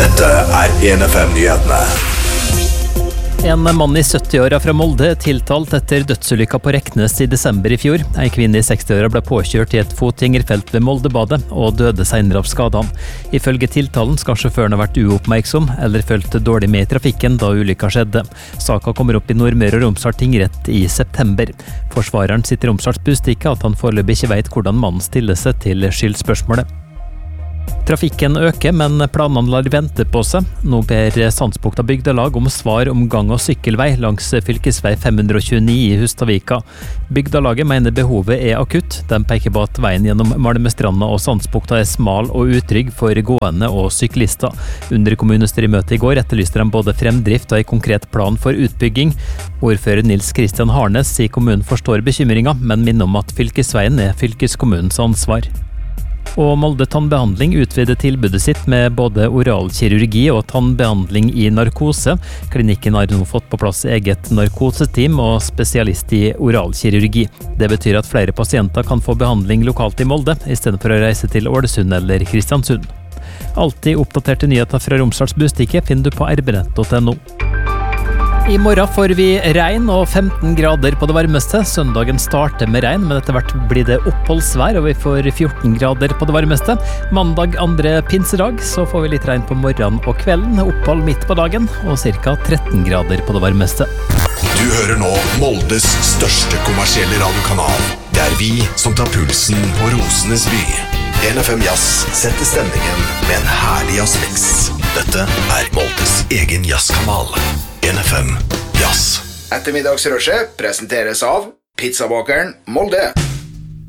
Dette 1FM-nyhetene. En mann I 70-åra fra Molde tiltalt etter dødsulykka på Reknes I desember I fjor. En kvinne I 60-åra ble påkjørt I et fotgjengerfelt ved Moldebadet og døde senere av skadene. Ifølge tiltalen skal sjåføren ha vært uoppmerksom eller følt dårlig med I trafikken da ulykka skjedde. Saka kommer opp I Nordmøre og Romsdal tingrett I september. Forsvareren sitter I Romsdals Bustikke at han foreløpig ikke vet hvordan mannen stiller seg til skyldspørsmålet. Trafikken øker, men planene lar vente på seg. Nå ber Sandsbukta bygdelag om svar om gang- og sykkelvei langs fylkesvei 529 I Hustadvika. Bygdelaget mener behovet akutt. De peker på at veien gjennom Malmestranda og Sandsbukta smal og utrygg for gående og syklister. Under kommunestyremøtet I går etterlyste de både fremdrift og en konkret plan for utbygging. Ordfører Nils Kristian Harnes sier kommunen forstår bekymringa, men minner om at fylkesveien fylkeskommunens ansvar. Og Molde tannbehandling utvider tilbudet sitt med både oralkirurgi og tannbehandling I narkose. Klinikken har nå fått på plass eget narkoseteam og spesialist I oralkirurgi. Det betyr at flere pasienter kan få behandling lokalt I Molde, I stedet for å reise til Ålesund eller Kristiansund. Alltid oppdaterte nyheter fra Romsdals Bustikke finner du på rbrett.no. I morgen får vi regn og 15 grader på det varmeste. Søndagen starter med regn, men etter hvert blir det oppholdsvær, og vi får 14 grader på det varmeste. Mandag andre pinsedag, så får vi litt regn på morgenen og kvelden, opphold midt på dagen, og ca. 13 grader på det varmeste. Du hører nå Moldes største kommersielle radiokanal. Det vi som tar pulsen på Rosenes by. 1FM Jazz setter stemningen med en herlig jazzmix. Dette Moldes egen jazzkanal. 1FM Jazz. Ettermiddagsrushet presenteres av Pizzabakeren Molde.